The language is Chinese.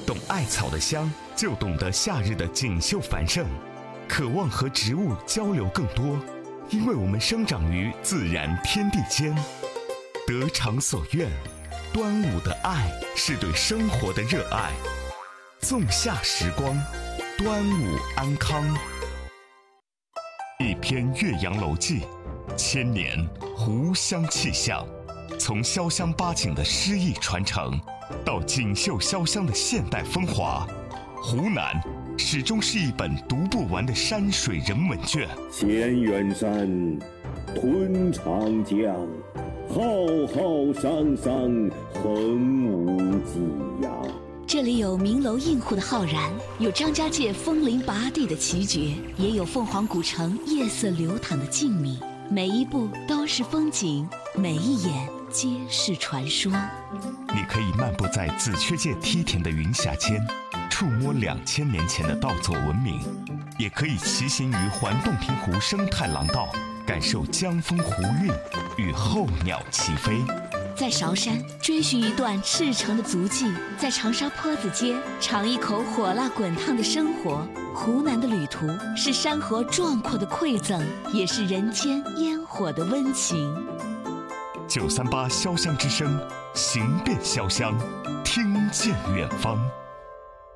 懂艾草的香，就懂得夏日的锦绣繁盛。渴望和植物交流更多，因为我们生长于自然天地间。得偿所愿，端午的爱是对生活的热爱。仲夏时光，端午安康。一篇《岳阳楼记》，千年湖湘气象，从潇湘八景的诗意传承，到锦绣潇湘的现代风华，湖南始终是一本读不完的山水人文卷。 千远山，吞长江，浩浩汤汤，横无际呀。 这里有名楼映户的浩然，有张家界枫林拔地的奇绝，也有凤凰古城夜色流淌的静谧。每一步都是风景，每一眼皆是传说。 你可以漫步在紫雀界梯田的云霞间，触摸2000年前的稻作文明，也可以骑行于环洞庭湖生态廊道，感受江风湖韵与候鸟齐飞。 在韶山追寻一段赤诚的足迹，在长沙坡子街尝一口火辣滚烫的生活。湖南的旅途是山河壮阔的馈赠，也是人间烟火的温情。 938潇湘之声，行遍潇湘，听见远方。